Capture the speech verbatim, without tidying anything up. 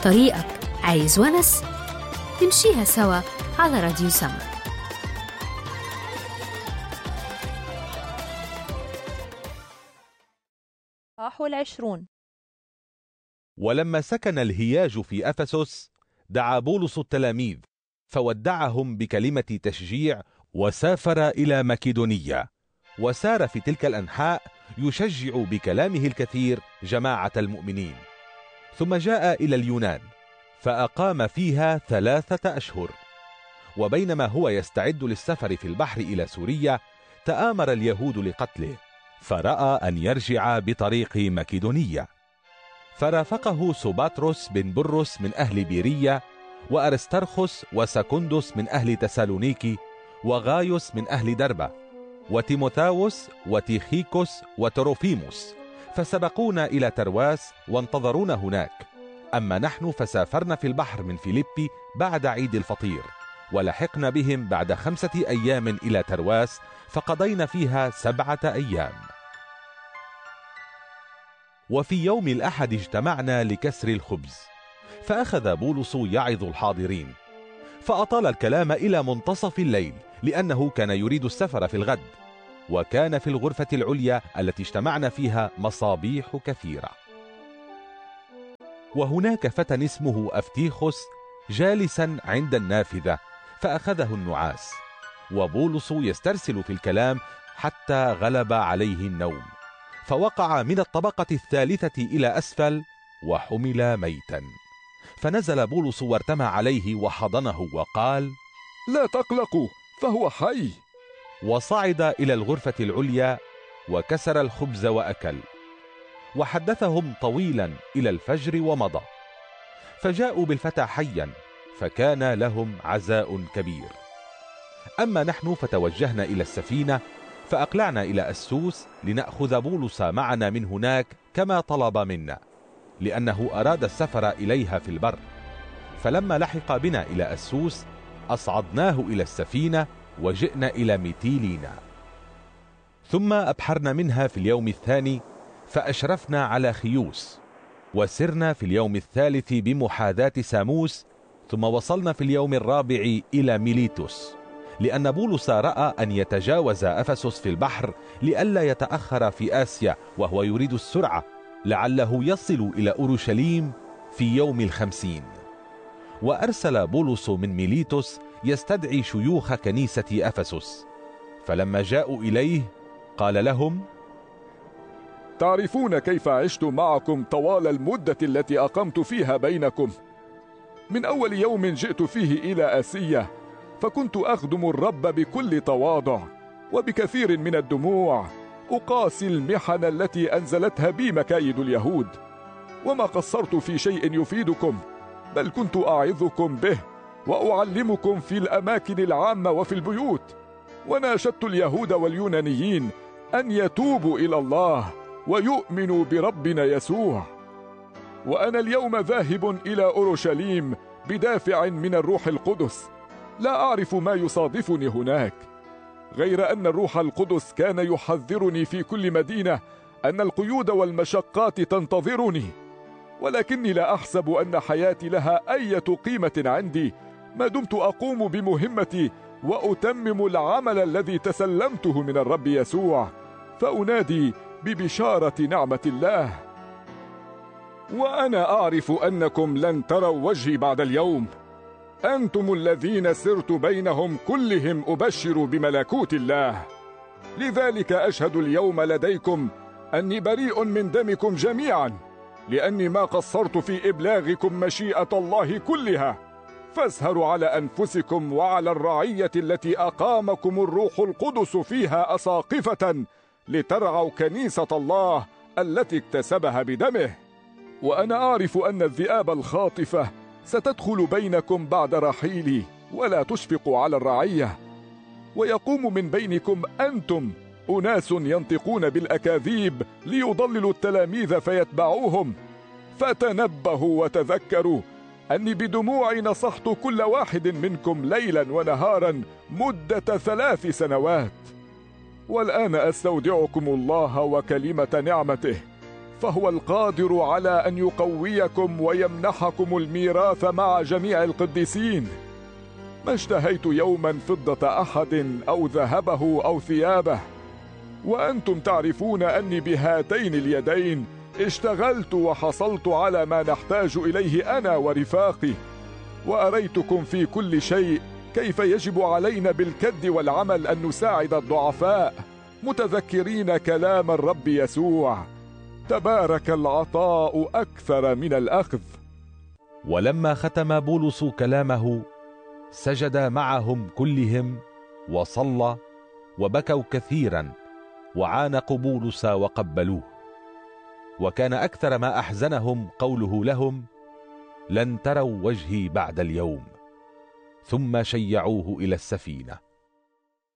طريقك عايز ونس؟ نمشيها سوا على راديو سما. والعشرون. ولما سكن الهياج في أفسس دعا بولس التلاميذ فودعهم بكلمة تشجيع وسافر إلى مكيدونية، وسار في تلك الأنحاء يشجع بكلامه الكثير جماعة المؤمنين. ثم جاء إلى اليونان فأقام فيها ثلاثة أشهر. وبينما هو يستعد للسفر في البحر إلى سوريا تآمر اليهود لقتله، فرأى أن يرجع بطريق مكيدونية، فرافقه سوباتروس بن برس من أهل بيرية، وأرسترخس وسكندس من أهل تسالونيكي، وغايوس من أهل دربة، وتيموثاوس وتيخيكوس وتروفيموس، فسبقونا إلى ترواس وانتظرونا هناك. أما نحن فسافرنا في البحر من فيليبي بعد عيد الفطير، ولحقنا بهم بعد خمسة أيام إلى ترواس، فقضينا فيها سبعة أيام. وفي يوم الأحد اجتمعنا لكسر الخبز، فأخذ بولس يعظ الحاضرين، فأطال الكلام إلى منتصف الليل، لأنه كان يريد السفر في الغد. وكان في الغرفة العليا التي اجتمعنا فيها مصابيح كثيرة. وهناك فتى اسمه أفتيخوس جالسا عند النافذة، فأخذه النعاس، وبولس يسترسل في الكلام حتى غلب عليه النوم، فوقع من الطبقة الثالثة إلى أسفل وحمل ميتا. فنزل بولس وارتمى عليه وحضنه وقال: لا تقلقوا، فهو حي. وصعد إلى الغرفة العليا وكسر الخبز وأكل، وحدثهم طويلا إلى الفجر ومضى. فجاءوا بالفتى حيا، فكان لهم عزاء كبير. أما نحن فتوجهنا إلى السفينة، فأقلعنا إلى أسوس لنأخذ بولس معنا من هناك كما طلب منا، لأنه أراد السفر إليها في البر. فلما لحق بنا إلى أسوس أصعدناه إلى السفينة وجئنا إلى ميتيلينا. ثم أبحرنا منها في اليوم الثاني، فأشرفنا على خيوس، وسرنا في اليوم الثالث بمحاذاة ساموس، ثم وصلنا في اليوم الرابع إلى ميليتوس، لأن بولس رأى أن يتجاوز أفسس في البحر لئلا يتأخر في آسيا، وهو يريد السرعة لعله يصل إلى أورشليم في يوم الخمسين. وأرسل بولس من ميليتوس يستدعي شيوخ كنيسة أفسس، فلما جاءوا إليه قال لهم: تعرفون كيف عشت معكم طوال المدة التي أقمت فيها بينكم. من أول يوم جئت فيه إلى آسيا، فكنت أخدم الرب بكل تواضع وبكثير من الدموع، أقاسي المحن التي أنزلتها بي مكايد اليهود، وما قصرت في شيء يفيدكم، بل كنت أعظكم به وأعلمكم في الأماكن العامة وفي البيوت، وناشدت اليهود واليونانيين أن يتوبوا إلى الله ويؤمنوا بربنا يسوع. وأنا اليوم ذاهب إلى أورشليم بدافع من الروح القدس، لا أعرف ما يصادفني هناك، غير أن الروح القدس كان يحذرني في كل مدينة أن القيود والمشقات تنتظرني، ولكني لا أحسب أن حياتي لها أي قيمة عندي ما دمت أقوم بمهمتي وأتمم العمل الذي تسلمته من الرب يسوع، فأنادي ببشارة نعمة الله. وأنا أعرف أنكم لن تروا وجهي بعد اليوم، أنتم الذين سرت بينهم كلهم أبشر بملكوت الله. لذلك أشهد اليوم لديكم أني بريء من دمكم جميعا، لأني ما قصرت في إبلاغكم مشيئة الله كلها. فاسهروا على أنفسكم وعلى الرعية التي أقامكم الروح القدس فيها أساقفة، لترعوا كنيسة الله التي اكتسبها بدمه. وأنا أعرف أن الذئاب الخاطفة ستدخل بينكم بعد رحيلي ولا تشفق على الرعية، ويقوم من بينكم أنتم أناس ينطقون بالأكاذيب ليضللوا التلاميذ فيتبعوهم. فتنبهوا وتذكروا أني بدموعي نصحت كل واحد منكم ليلا ونهارا مدة ثلاث سنوات. والآن أستودعكم الله وكلمة نعمته، فهو القادر على أن يقويكم ويمنحكم الميراث مع جميع القديسين. ما اشتهيت يوما فضة أحد أو ذهبه أو ثيابه، وأنتم تعرفون أني بهاتين اليدين اشتغلت وحصلت على ما نحتاج إليه أنا ورفاقي، وأريتكم في كل شيء كيف يجب علينا بالكد والعمل أن نساعد الضعفاء، متذكرين كلام الرب يسوع: تبارك العطاء أكثر من الأخذ. ولما ختم بولس كلامه سجد معهم كلهم وصلى، وبكوا كثيرا وعانقوا بولس وقبلوه. وكان أكثر ما أحزنهم قوله لهم: لن تروا وجهي بعد اليوم. ثم شيعوه إلى السفينة.